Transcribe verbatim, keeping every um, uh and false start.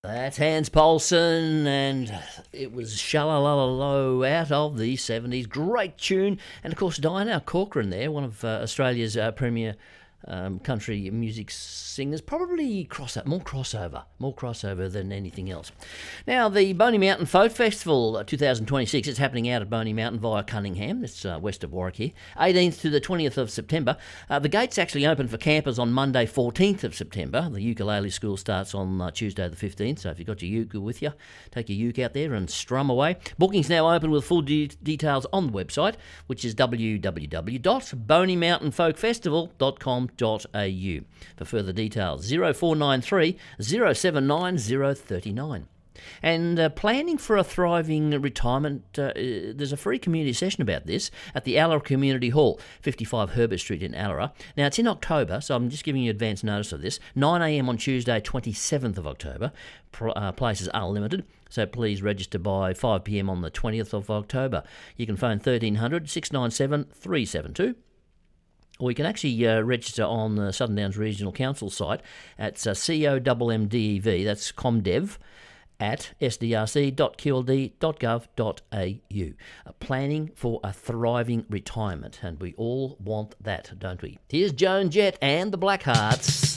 That's Hans Paulson, and it was Shalalalo out of the seventies. Great tune. And of course, Diana Corcoran there, one of uh, Australia's uh, premier um, country music singers. Probably crossover, more crossover, more crossover than anything else. Now, the Boney Mountain Folk Festival uh, twenty twenty-six is happening out at Boney Mountain via Cunningham. It's uh, west of Warwick here. eighteenth to the twentieth of September. Uh, the gates actually open for campers on Monday, fourteenth of September. The ukulele school starts on uh, Tuesday the fifteenth, so if you've got your uke with you, take your uke out there and strum away. Bookings now open with full de- details on the website, which is w w w dot boney mountain folk festival dot com dot a u. For further details, zero four nine three, zero seven nine, zero three nine. And uh, planning for a thriving retirement, uh, there's a free community session about this at the Allara Community Hall, fifty-five Herbert Street in Allara. Now, it's in October, so I'm just giving you advance notice of this. nine a m on Tuesday, twenty-seventh of October. Pr- uh, places are limited, so please register by five p m on the twentieth of October. You can phone thirteen hundred, six nine seven, three seven two. Or you can actually uh, register on the Southern Downs Regional Council site at uh, C O M M D E V, that's Comdev, at s d r c dot q l d dot gov dot a u. Uh, planning for a thriving retirement, and we all want that, don't we? Here's Joan Jett and the Blackhearts.